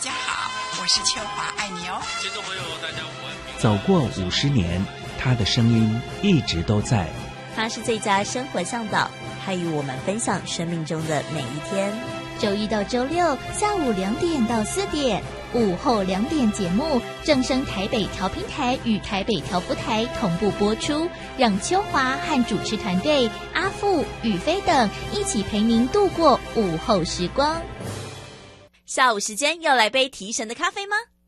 家好，我是秋华，爱你哦。 听众朋友大家午安。 走过50年，他的声音一直都在。 他是最佳生活向导，他与我们分享生命中的每一天。 周一到周六下午2点到4点，午后2点节目正声台北调频台与台北调布台同步播出，让秋华和主持团队阿富、宇飞等一起陪您度过午后时光。 下午时间要来杯提神的咖啡吗？